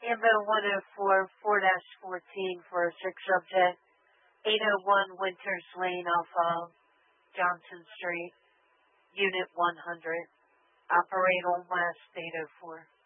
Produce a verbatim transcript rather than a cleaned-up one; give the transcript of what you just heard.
Ambo one oh four, four fourteen for a sick subject, eight oh one Winters Lane off of Johnson Street, Unit one hundred. Operate on West eight oh four.